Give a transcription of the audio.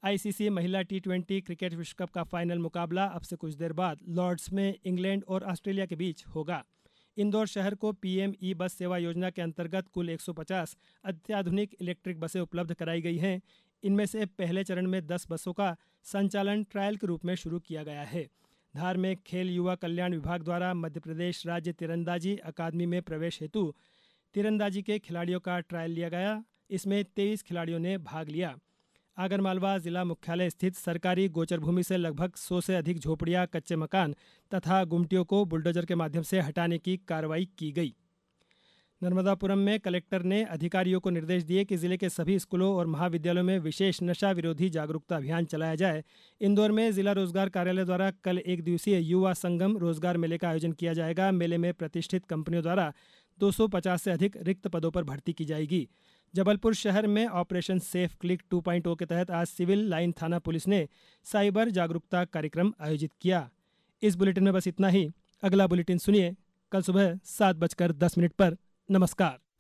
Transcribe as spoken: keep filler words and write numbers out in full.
ICC महिला T twenty cricket विश्व cup का फाइनल मुकाबला अब से कुछ देर बाद लॉर्ड्स में इंग्लैंड और ऑस्ट्रेलिया के बीच होगा। इंदौर शहर को पीएम ई बस सेवा योजना के अंतर्गत कुल एक सौ पचास अत्याधुनिक इलेक्ट्रिक बसें उपलब्ध कराई गई हैं। इनमें से पहले चरण में दस बसों का संचालन ट्रायल के रूप में शुरू किया गया है। धार्मिक खेल युवा कल्याण विभाग द्वारा मध्यप्रदेश राज्य तीरंदाजी अकादमी में प्रवेश हेतु तीरंदाजी के खिलाड़ियों का ट्रायल लिया गया। इसमें तेईस खिलाड़ियों ने भाग लिया। आगरमालवा जिला मुख्यालय स्थित सरकारी गोचर भूमि से लगभग सौ से अधिक झोपड़ियां, कच्चे मकान तथा गुमटियों को बुलडोजर के माध्यम से हटाने की कार्रवाई की गई। नर्मदापुरम में कलेक्टर ने अधिकारियों को निर्देश दिए कि जिले के सभी स्कूलों और महाविद्यालयों में विशेष नशा विरोधी जागरूकता अभियान चलाया जाए। इंदौर में जिला रोजगार कार्यालय द्वारा कल एक दिवसीय युवा संगम रोजगार मेले का आयोजन किया जाएगा। मेले में प्रतिष्ठित कंपनियों द्वारा दो सौ पचास से अधिक रिक्त पदों पर भर्ती की जाएगी। जबलपुर शहर में operation safe click two point ओ के तहत आज सिविल लाइन थाना पुलिस ने साइबर जागरूकता कार्यक्रम आयोजित किया। इस बुलेटिन में बस इतना ही। अगला बुलेटिन सुनिए कल सुबह सात बजकर दस मिनट पर। नमस्कार।